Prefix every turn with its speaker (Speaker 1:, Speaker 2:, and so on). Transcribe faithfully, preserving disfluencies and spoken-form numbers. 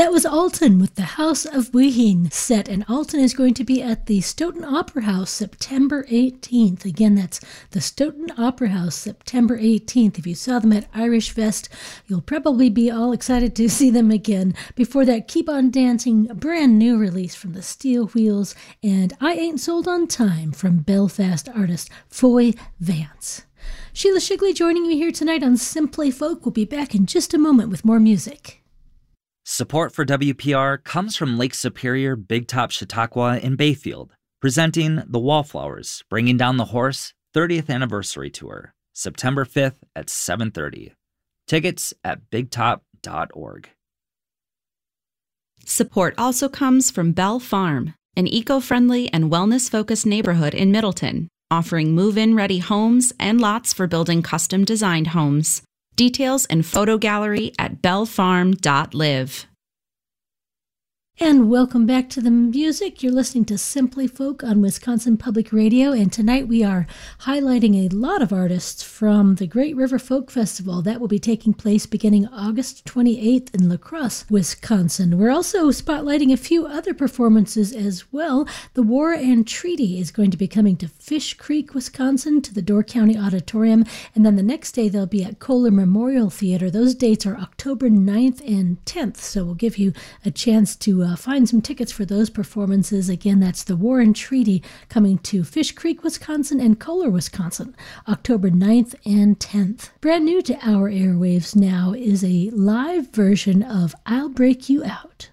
Speaker 1: That was Alton with the House of Wheeheen set, and Alton is going to be at the Stoughton Opera House September eighteenth. Again, that's the Stoughton Opera House September eighteenth. If you saw them at Irish Fest, you'll probably be all excited to see them again. Before that, Keep on Dancing, a brand new release from the Steel Wheels, and I Ain't Sold on Time from Belfast artist Foy Vance. Sheila Shigley joining me here tonight on Simply Folk. We'll be back in just a moment with more music.
Speaker 2: Support for W P R comes from Lake Superior Big Top Chautauqua in Bayfield, presenting The Wallflowers, Bringing Down the Horse thirtieth Anniversary Tour, September fifth at seven thirty. Tickets at big top dot org.
Speaker 3: Support also comes from Bell Farm, an eco-friendly and wellness-focused neighborhood in Middleton, offering move-in ready homes and lots for building custom-designed homes. Details and photo gallery at bell farm dot live.
Speaker 1: And welcome back to the music. You're listening to Simply Folk on Wisconsin Public Radio, and tonight we are highlighting a lot of artists from the Great River Folk Festival. That will be taking place beginning August twenty-eighth in La Crosse, Wisconsin. We're also spotlighting a few other performances as well. The War and Treaty is going to be coming to Fish Creek, Wisconsin, to the Door County Auditorium, and then the next day they'll be at Kohler Memorial Theater. Those dates are October ninth and tenth, so we'll give you a chance to Uh, find some tickets for those performances. Again, that's the War and Treaty coming to Fish Creek, Wisconsin and Kohler, Wisconsin, October ninth and tenth. Brand new to our airwaves now is a live version of I'll Break You Out.